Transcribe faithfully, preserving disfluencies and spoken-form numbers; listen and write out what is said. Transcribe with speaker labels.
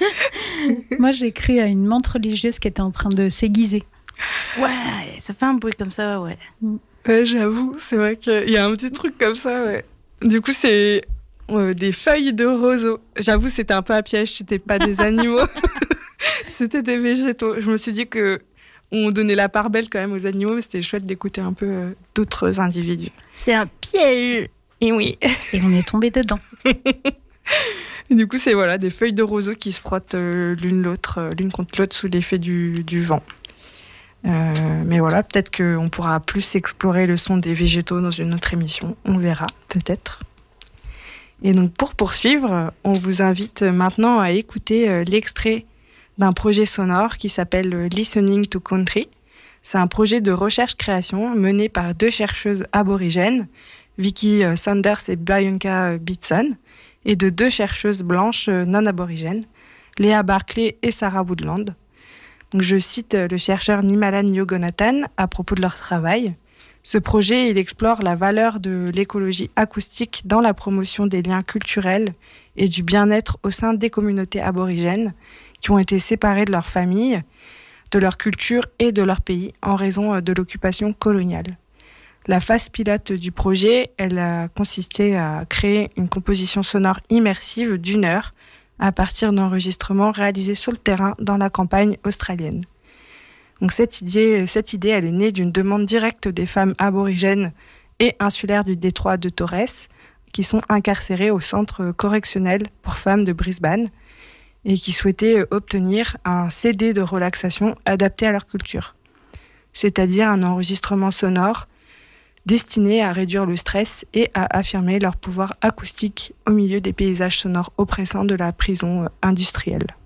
Speaker 1: Moi, j'ai cru à une menthe religieuse qui était en train de s'aiguiser.
Speaker 2: Ouais, ça fait un bruit comme ça, ouais.
Speaker 3: Ouais, j'avoue, c'est vrai qu'il y a un petit truc comme ça, ouais. Du coup, c'est euh, des feuilles de roseau. J'avoue, c'était un peu un piège, c'était pas des animaux, c'était des végétaux. Je me suis dit que on donnait la part belle quand même aux animaux, mais c'était chouette d'écouter un peu euh, d'autres individus.
Speaker 2: C'est un piège.
Speaker 3: Et oui.
Speaker 1: Et on est tombé dedans.
Speaker 3: Et du coup, c'est voilà, des feuilles de roseau qui se frottent euh, l'une l'autre, euh, l'une contre l'autre sous l'effet du, du vent. Euh, mais voilà, peut-être qu'on pourra plus explorer le son des végétaux dans une autre émission. On verra, peut-être. Et donc, pour poursuivre, on vous invite maintenant à écouter euh, l'extrait d'un projet sonore qui s'appelle Listening to Country. C'est un projet de recherche-création mené par deux chercheuses aborigènes, Vicky Saunders et Bianca Bitson, et de deux chercheuses blanches non aborigènes, Léa Barclay et Sarah Woodland. Donc, je cite le chercheur Nimalan Yogonathan à propos de leur travail. Ce projet, il explore la valeur de l'écologie acoustique dans la promotion des liens culturels et du bien-être au sein des communautés aborigènes qui ont été séparées de leur famille, de leur culture et de leur pays en raison de l'occupation coloniale. La phase pilote du projet, elle a consisté à créer une composition sonore immersive d'une heure à partir d'enregistrements réalisés sur le terrain dans la campagne australienne. Donc cette idée, cette idée, elle est née d'une demande directe des femmes aborigènes et insulaires du détroit de Torres, qui sont incarcérées au centre correctionnel pour femmes de Brisbane et qui souhaitaient obtenir un C D de relaxation adapté à leur culture, c'est-à-dire un enregistrement sonore destiné à réduire le stress et à affirmer leur pouvoir acoustique au milieu des paysages sonores oppressants de la prison industrielle.